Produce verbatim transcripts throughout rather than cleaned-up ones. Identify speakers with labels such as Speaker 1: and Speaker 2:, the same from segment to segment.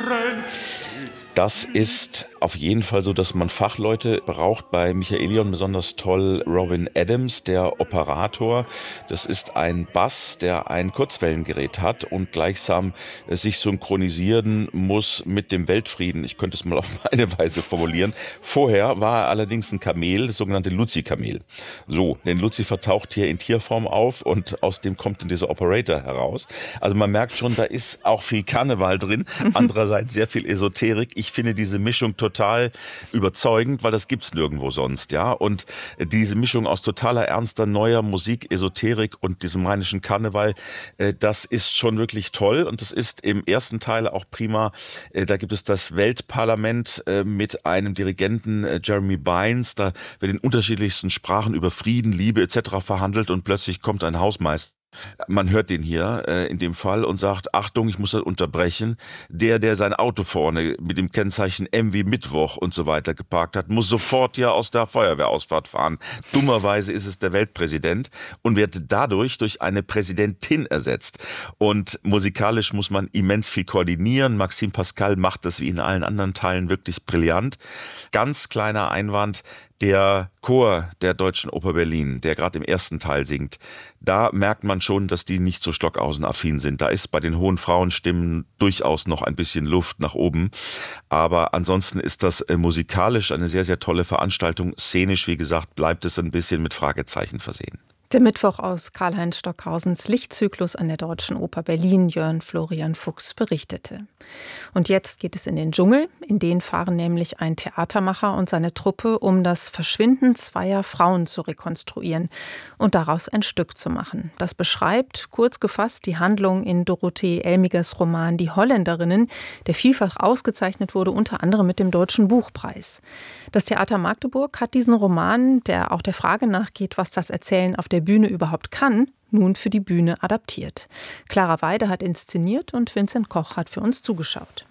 Speaker 1: Das ist auf jeden Fall so, dass man Fachleute braucht. Bei Michaelion besonders toll Robin Adams, der Operator. Das ist ein Bass, der ein Kurzwellengerät hat und gleichsam sich synchronisieren muss mit dem Weltfrieden. Ich könnte es mal auf meine Weise formulieren. Vorher war er allerdings ein Kamel, das sogenannte Luzi-Kamel. So, denn Lucifer taucht hier in Tierform auf und aus dem kommt dann dieser Operator heraus. Also man merkt schon, da ist auch viel Karneval drin, andererseits sehr viel Esoterik. Ich finde diese Mischung total überzeugend, weil das gibt's nirgendwo sonst, ja. Und diese Mischung aus totaler ernster, neuer Musik, Esoterik und diesem rheinischen Karneval, das ist schon wirklich toll. Und das ist im ersten Teil auch prima. Da gibt es das Weltparlament mit einem Dirigenten, Jeremy Bynes. Da wird in unterschiedlichsten Sprachen über Frieden, Liebe et cetera verhandelt und plötzlich kommt ein Hausmeister. Man hört den hier äh, in dem Fall und sagt, Achtung, ich muss das unterbrechen. Der, der sein Auto vorne mit dem Kennzeichen M wie Mittwoch und so weiter geparkt hat, muss sofort hier aus der Feuerwehrausfahrt fahren. Dummerweise ist es der Weltpräsident und wird dadurch durch eine Präsidentin ersetzt. Und musikalisch muss man immens viel koordinieren. Maxime Pascal macht das wie in allen anderen Teilen wirklich brillant. Ganz kleiner Einwand. Der Chor der Deutschen Oper Berlin, der gerade im ersten Teil singt, da merkt man schon, dass die nicht so Stockhausen-affin sind. Da ist bei den hohen Frauenstimmen durchaus noch ein bisschen Luft nach oben. Aber ansonsten ist das äh, musikalisch eine sehr, sehr tolle Veranstaltung. Szenisch, wie gesagt, bleibt es ein bisschen mit Fragezeichen versehen.
Speaker 2: Der Mittwoch aus Karl-Heinz Stockhausens Lichtzyklus an der Deutschen Oper Berlin, Jörn Florian Fuchs berichtete. Und jetzt geht es in den Dschungel. In den fahren nämlich ein Theatermacher und seine Truppe, um das Verschwinden zweier Frauen zu rekonstruieren und daraus ein Stück zu machen. Das beschreibt, kurz gefasst, die Handlung in Dorothee Elmigers Roman Die Holländerinnen, der vielfach ausgezeichnet wurde, unter anderem mit dem Deutschen Buchpreis. Das Theater Magdeburg hat diesen Roman, der auch der Frage nachgeht, was das Erzählen auf der Bühne überhaupt kann, nun für die Bühne adaptiert. Clara Weide hat inszeniert und Vincent Koch hat für uns zugeschaut.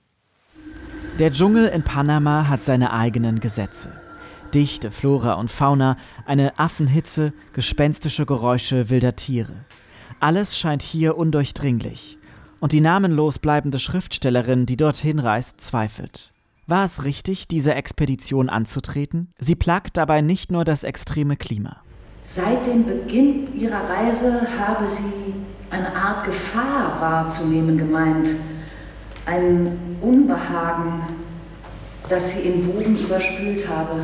Speaker 3: Der Dschungel in Panama hat seine eigenen Gesetze. Dichte Flora und Fauna, eine Affenhitze, gespenstische Geräusche wilder Tiere. Alles scheint hier undurchdringlich. Und die namenlos bleibende Schriftstellerin, die dorthin reist, zweifelt. War es richtig, diese Expedition anzutreten? Sie plagt dabei nicht nur das extreme Klima.
Speaker 4: Seit dem Beginn ihrer Reise habe sie eine Art Gefahr wahrzunehmen gemeint. Ein Unbehagen, das sie in Wogen überspült habe.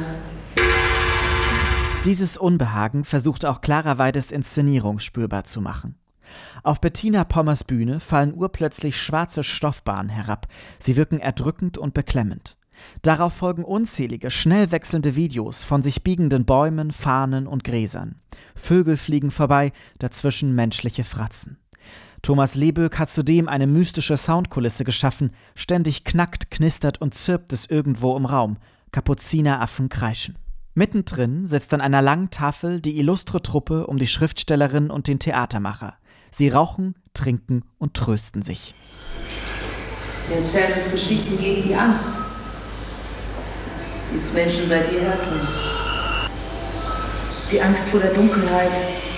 Speaker 3: Dieses Unbehagen versucht auch Clara Weides Inszenierung spürbar zu machen. Auf Bettina Pommers Bühne fallen urplötzlich schwarze Stoffbahnen herab. Sie wirken erdrückend und beklemmend. Darauf folgen unzählige, schnell wechselnde Videos von sich biegenden Bäumen, Farnen und Gräsern. Vögel fliegen vorbei, dazwischen menschliche Fratzen. Thomas Leböck hat zudem eine mystische Soundkulisse geschaffen. Ständig knackt, knistert und zirpt es irgendwo im Raum. Kapuzineraffen kreischen. Mittendrin sitzt an einer langen Tafel die illustre Truppe um die Schriftstellerin und den Theatermacher. Sie rauchen, trinken und trösten sich.
Speaker 4: Wir erzählen uns Geschichten gegen die Angst, die es Menschen seit jeher tun. Die Angst vor der Dunkelheit,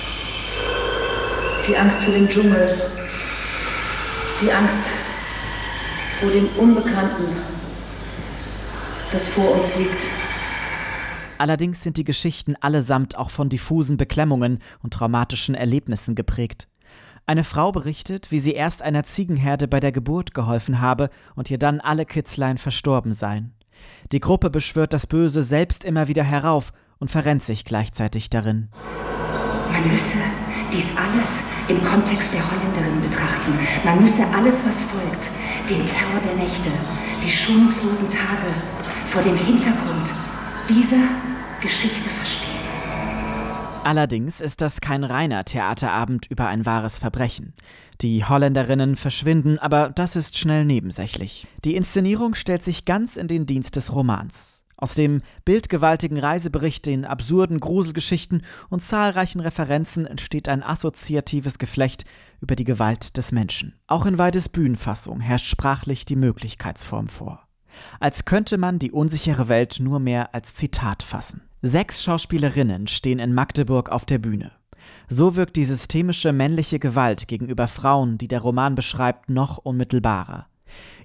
Speaker 4: die Angst vor dem Dschungel, die Angst vor dem Unbekannten, das vor uns liegt.
Speaker 3: Allerdings sind die Geschichten allesamt auch von diffusen Beklemmungen und traumatischen Erlebnissen geprägt. Eine Frau berichtet, wie sie erst einer Ziegenherde bei der Geburt geholfen habe und ihr dann alle Kitzlein verstorben seien. Die Gruppe beschwört das Böse selbst immer wieder herauf und verrennt sich gleichzeitig darin.
Speaker 4: Man müsse dies alles im Kontext der Holländerin betrachten. Man müsse alles, was folgt, den Terror der Nächte, die schonungslosen Tage, vor dem Hintergrund dieser Geschichte verstehen.
Speaker 3: Allerdings ist das kein reiner Theaterabend über ein wahres Verbrechen. Die Holländerinnen verschwinden, aber das ist schnell nebensächlich. Die Inszenierung stellt sich ganz in den Dienst des Romans. Aus dem bildgewaltigen Reisebericht, den absurden Gruselgeschichten und zahlreichen Referenzen entsteht ein assoziatives Geflecht über die Gewalt des Menschen. Auch in Weides Bühnenfassung herrscht sprachlich die Möglichkeitsform vor. Als könnte man die unsichere Welt nur mehr als Zitat fassen. Sechs Schauspielerinnen stehen in Magdeburg auf der Bühne. So wirkt die systemische männliche Gewalt gegenüber Frauen, die der Roman beschreibt, noch unmittelbarer.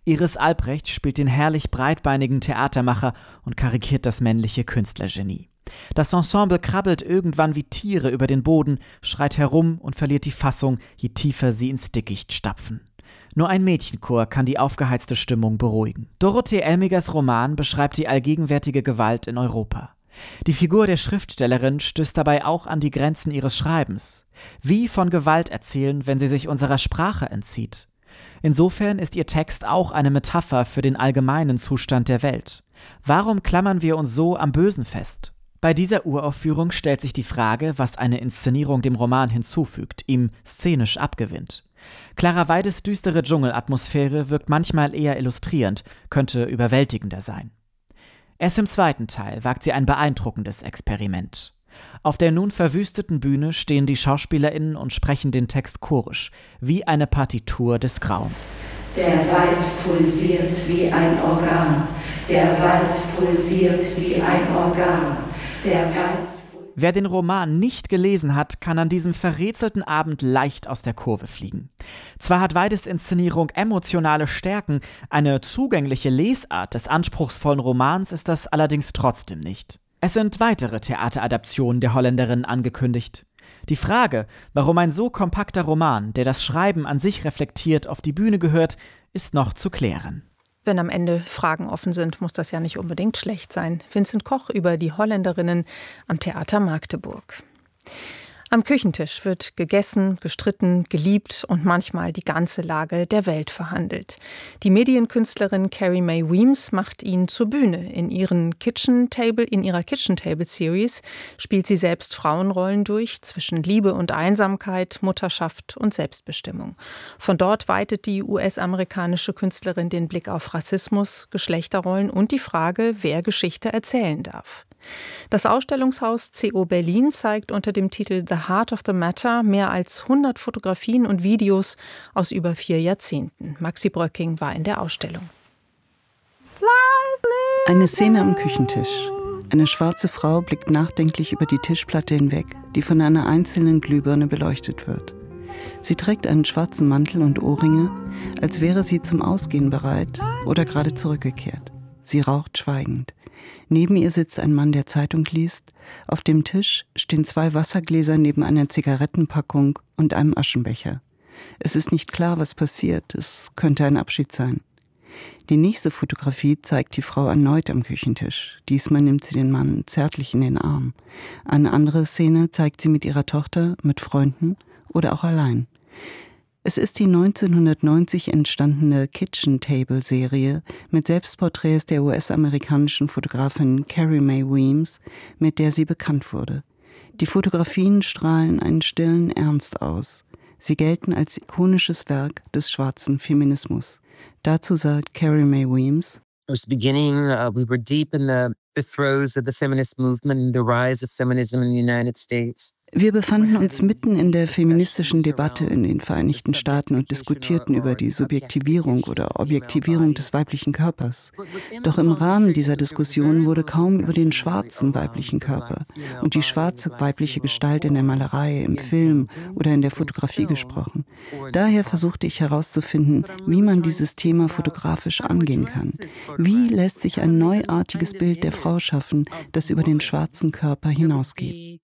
Speaker 3: Iris Albrecht spielt den herrlich breitbeinigen Theatermacher und karikiert das männliche Künstlergenie. Das Ensemble krabbelt irgendwann wie Tiere über den Boden, schreit herum und verliert die Fassung, je tiefer sie ins Dickicht stapfen. Nur ein Mädchenchor kann die aufgeheizte Stimmung beruhigen. Dorothee Elmigers Roman beschreibt die allgegenwärtige Gewalt in Europa. Die Figur der Schriftstellerin stößt dabei auch an die Grenzen ihres Schreibens. Wie von Gewalt erzählen, wenn sie sich unserer Sprache entzieht? Insofern ist ihr Text auch eine Metapher für den allgemeinen Zustand der Welt. Warum klammern wir uns so am Bösen fest? Bei dieser Uraufführung stellt sich die Frage, was eine Inszenierung dem Roman hinzufügt, ihm szenisch abgewinnt. Clara Weides düstere Dschungelatmosphäre wirkt manchmal eher illustrierend, könnte überwältigender sein. Erst im zweiten Teil wagt sie ein beeindruckendes Experiment. Auf der nun verwüsteten Bühne stehen die SchauspielerInnen und sprechen den Text chorisch, wie eine Partitur des Grauens.
Speaker 4: Der Wald pulsiert wie ein Organ, der Wald pulsiert wie ein Organ, der Wald...
Speaker 3: Wer den Roman nicht gelesen hat, kann an diesem verrätselten Abend leicht aus der Kurve fliegen. Zwar hat Weides Inszenierung emotionale Stärken, eine zugängliche Lesart des anspruchsvollen Romans ist das allerdings trotzdem nicht. Es sind weitere Theateradaptionen der Holländerin angekündigt. Die Frage, warum ein so kompakter Roman, der das Schreiben an sich reflektiert, auf die Bühne gehört, ist noch zu klären.
Speaker 2: Wenn am Ende Fragen offen sind, muss das ja nicht unbedingt schlecht sein. Vincent Koch über die Holländerinnen am Theater Magdeburg. Am Küchentisch wird gegessen, gestritten, geliebt und manchmal die ganze Lage der Welt verhandelt. Die Medienkünstlerin Carrie Mae Weems macht ihn zur Bühne. In, ihren Kitchen Table, in ihrer Kitchen Table Series spielt sie selbst Frauenrollen durch, zwischen Liebe und Einsamkeit, Mutterschaft und Selbstbestimmung. Von dort weitet die U S-amerikanische Künstlerin den Blick auf Rassismus, Geschlechterrollen und die Frage, wer Geschichte erzählen darf. Das Ausstellungshaus C O Berlin zeigt unter dem Titel The Heart of the Matter mehr als hundert Fotografien und Videos aus über vier Jahrzehnten. Maxi Bröcking war in der Ausstellung.
Speaker 5: Eine Szene am Küchentisch. Eine schwarze Frau blickt nachdenklich über die Tischplatte hinweg, die von einer einzelnen Glühbirne beleuchtet wird. Sie trägt einen schwarzen Mantel und Ohrringe, als wäre sie zum Ausgehen bereit oder gerade zurückgekehrt. Sie raucht schweigend. Neben ihr sitzt ein Mann, der Zeitung liest. Auf dem Tisch stehen zwei Wassergläser neben einer Zigarettenpackung und einem Aschenbecher. Es ist nicht klar, was passiert. Es könnte ein Abschied sein. Die nächste Fotografie zeigt die Frau erneut am Küchentisch. Diesmal nimmt sie den Mann zärtlich in den Arm. Eine andere Szene zeigt sie mit ihrer Tochter, mit Freunden oder auch allein. Es ist die neunzehnhundertneunzig entstandene Kitchen Table Serie mit Selbstporträts der U S-amerikanischen Fotografin Carrie Mae Weems, mit der sie bekannt wurde. Die Fotografien strahlen einen stillen Ernst aus. Sie gelten als ikonisches Werk des schwarzen Feminismus. Dazu sagt Carrie Mae Weems:
Speaker 6: It was the beginning, uh, we were deep in the, the throes of the feminist movement and the rise of feminism in the United States.
Speaker 5: Wir befanden uns mitten in der feministischen Debatte in den Vereinigten Staaten und diskutierten über die Subjektivierung oder Objektivierung des weiblichen Körpers. Doch im Rahmen dieser Diskussion wurde kaum über den schwarzen weiblichen Körper und die schwarze weibliche Gestalt in der Malerei, im Film oder in der Fotografie gesprochen. Daher versuchte ich herauszufinden, wie man dieses Thema fotografisch angehen kann. Wie lässt sich ein neuartiges Bild der Frau schaffen, das über den schwarzen Körper hinausgeht?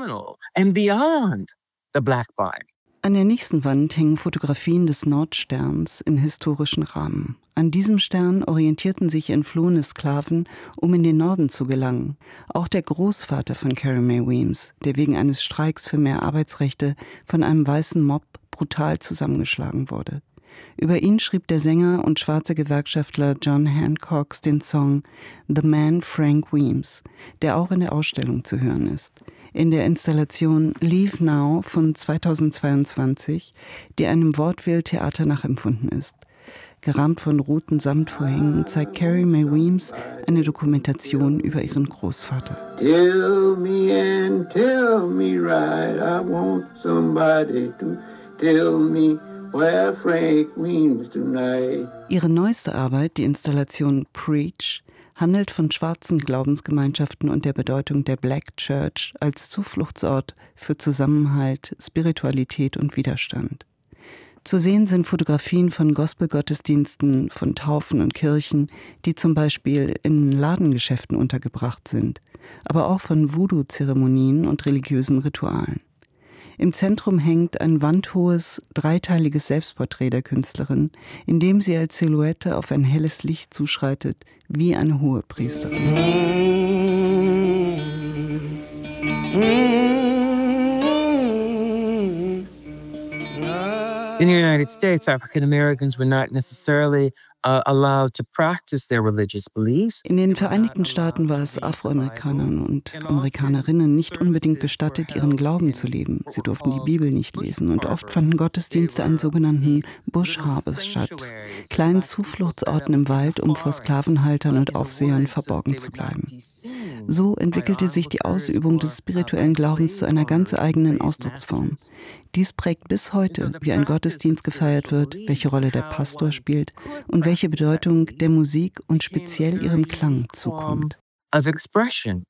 Speaker 6: And beyond the black body.
Speaker 5: An der nächsten Wand hängen Fotografien des Nordsterns in historischen Rahmen. An diesem Stern orientierten sich entflohene Sklaven, um in den Norden zu gelangen. Auch der Großvater von Carrie Mae Weems, der wegen eines Streiks für mehr Arbeitsrechte von einem weißen Mob brutal zusammengeschlagen wurde. Über ihn schrieb der Sänger und schwarze Gewerkschaftler John Hancock den Song The Man Frank Weems, der auch in der Ausstellung zu hören ist. In der Installation Leave Now von zweitausendzweiundzwanzig, die einem Vaudeville-Theater nachempfunden ist. Gerahmt von roten Samtvorhängen zeigt Carrie Mae Weems eine Dokumentation über ihren Großvater.
Speaker 7: Tell me and tell me right, I want somebody to tell me where Frank Weems tonight.
Speaker 5: Ihre neueste Arbeit, die Installation Preach, handelt von schwarzen Glaubensgemeinschaften und der Bedeutung der Black Church als Zufluchtsort für Zusammenhalt, Spiritualität und Widerstand. Zu sehen sind Fotografien von Gospelgottesdiensten, von Taufen und Kirchen, die zum Beispiel in Ladengeschäften untergebracht sind, aber auch von Voodoo-Zeremonien und religiösen Ritualen. Im Zentrum hängt ein wandhohes, dreiteiliges Selbstporträt der Künstlerin, in dem sie als Silhouette auf ein helles Licht zuschreitet, wie eine Hohepriesterin.
Speaker 6: In the United States, African Americans were not necessarily uh, allowed to practice their religious beliefs.
Speaker 5: In den Vereinigten Staaten war es Afroamerikanern und Amerikanerinnen nicht unbedingt gestattet, ihren Glauben zu leben. Sie durften die Bibel nicht lesen und oft fanden Gottesdienste an sogenannten Bush Harbors statt, kleinen Zufluchtsorten im Wald, um vor Sklavenhaltern und Aufsehern verborgen zu bleiben. So entwickelte sich die Ausübung des spirituellen Glaubens zu einer ganz eigenen Ausdrucksform. Dies prägt bis heute, wie ein Gottesdienst gefeiert wird, welche Rolle der Pastor spielt und welche Bedeutung der Musik und speziell ihrem Klang zukommt.
Speaker 6: Of expression,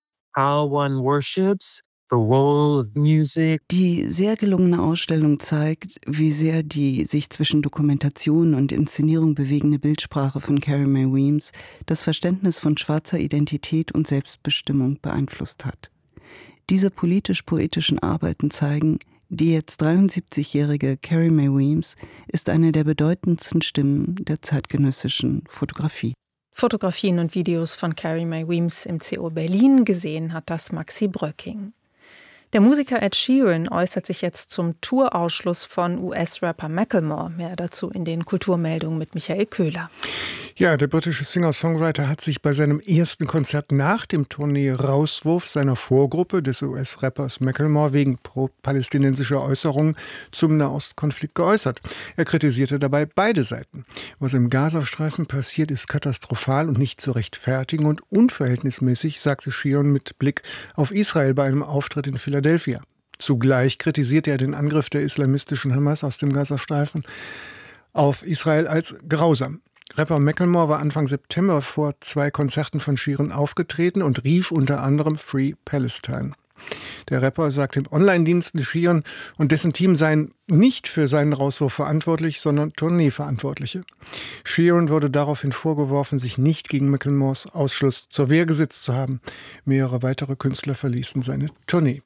Speaker 6: how one worships, the role of music.
Speaker 5: Die sehr gelungene Ausstellung zeigt, wie sehr die sich zwischen Dokumentation und Inszenierung bewegende Bildsprache von Carrie Mae Weems das Verständnis von schwarzer Identität und Selbstbestimmung beeinflusst hat. Diese politisch-poetischen Arbeiten zeigen, die jetzt dreiundsiebzigjährige Carrie Mae Weems ist eine der bedeutendsten Stimmen der zeitgenössischen Fotografie.
Speaker 2: Fotografien und Videos von Carrie Mae Weems im C O Berlin, gesehen hat das Maxi Bröcking. Der Musiker Ed Sheeran äußert sich jetzt zum Tourausschluss von U S-Rapper Macklemore. Mehr dazu in den Kulturmeldungen mit Michael Köhler.
Speaker 8: Ja, der britische Singer-Songwriter hat sich bei seinem ersten Konzert nach dem Tournee-Rauswurf seiner Vorgruppe des U S-Rappers Macklemore wegen pro-palästinensischer Äußerungen zum Nahostkonflikt geäußert. Er kritisierte dabei beide Seiten. Was im Gazastreifen passiert, ist katastrophal und nicht zu rechtfertigen und unverhältnismäßig, sagte Sheeran mit Blick auf Israel bei einem Auftritt in Philadelphia. Zugleich kritisierte er den Angriff der islamistischen Hamas aus dem Gazastreifen auf Israel als grausam. Rapper Macklemore war Anfang September vor zwei Konzerten von Sheeran aufgetreten und rief unter anderem Free Palestine. Der Rapper sagte im Online-Dienst, Sheeran und dessen Team seien nicht für seinen Rauswurf verantwortlich, sondern Tourneeverantwortliche. Sheeran wurde daraufhin vorgeworfen, sich nicht gegen Macklemores Ausschluss zur Wehr gesetzt zu haben. Mehrere weitere Künstler verließen seine Tournee.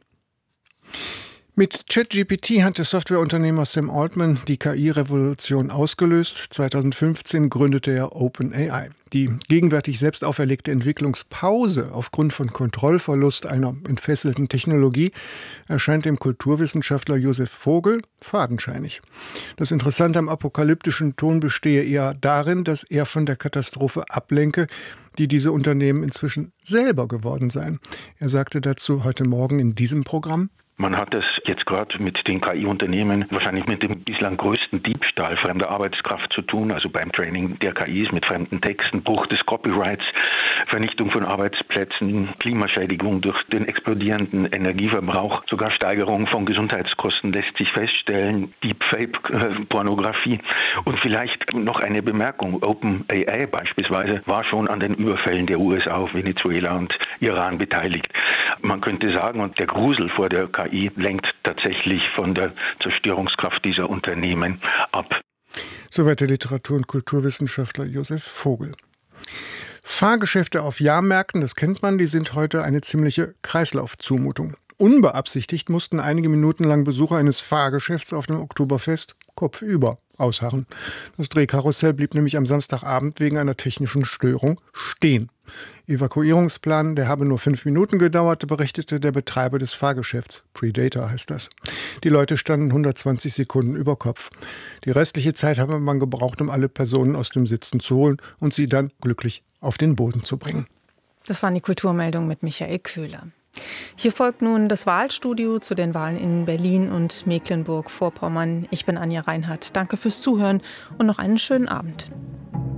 Speaker 8: Mit ChatGPT hat der Softwareunternehmer Sam Altman die K I-Revolution ausgelöst. zweitausendfünfzehn gründete er OpenAI. Die gegenwärtig selbst auferlegte Entwicklungspause aufgrund von Kontrollverlust einer entfesselten Technologie erscheint dem Kulturwissenschaftler Josef Vogel fadenscheinig. Das Interessante am apokalyptischen Ton bestehe eher darin, dass er von der Katastrophe ablenke, die diese Unternehmen inzwischen selber geworden seien. Er sagte dazu heute Morgen in diesem Programm:
Speaker 9: Man hat es jetzt gerade mit den K I-Unternehmen wahrscheinlich mit dem bislang größten Diebstahl fremder Arbeitskraft zu tun, also beim Training der K Is mit fremden Texten, Bruch des Copyrights, Vernichtung von Arbeitsplätzen, Klimaschädigung durch den explodierenden Energieverbrauch, sogar Steigerung von Gesundheitskosten lässt sich feststellen, Deepfake-Pornografie. Und vielleicht noch eine Bemerkung, OpenAI beispielsweise war schon an den Überfällen der U S A auf Venezuela und Iran beteiligt. Man könnte sagen, und der Grusel vor der K I lenkt tatsächlich von der Zerstörungskraft dieser Unternehmen ab.
Speaker 8: Soweit der Literatur- und Kulturwissenschaftler Josef Vogel. Fahrgeschäfte auf Jahrmärkten, das kennt man, die sind heute eine ziemliche Kreislaufzumutung. Unbeabsichtigt mussten einige Minuten lang Besucher eines Fahrgeschäfts auf dem Oktoberfest kopfüber ausharren. Das Drehkarussell blieb nämlich am Samstagabend wegen einer technischen Störung stehen. Evakuierungsplan, der habe nur fünf Minuten gedauert, berichtete der Betreiber des Fahrgeschäfts. Predator heißt das. Die Leute standen hundertzwanzig Sekunden über Kopf. Die restliche Zeit habe man gebraucht, um alle Personen aus dem Sitzen zu holen und sie dann glücklich auf den Boden zu bringen.
Speaker 2: Das waren die Kulturmeldungen mit Michael Köhler. Hier folgt nun das Wahlstudio zu den Wahlen in Berlin und Mecklenburg-Vorpommern. Ich bin Anja Reinhardt. Danke fürs Zuhören und noch einen schönen Abend.